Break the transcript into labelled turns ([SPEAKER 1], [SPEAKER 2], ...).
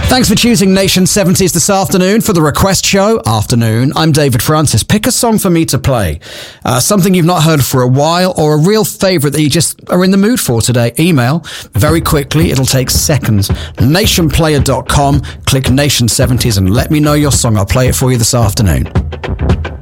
[SPEAKER 1] Thanks for choosing Nation 70s this afternoon for the Request Show. Afternoon, I'm David Francis. Pick a song for me to play. Something you've not heard for a while, or a real favourite that you just are in the mood for today. Email very quickly. It'll take seconds. Nationplayer.com. Click Nation 70s and let me know your song. I'll play it for you this afternoon.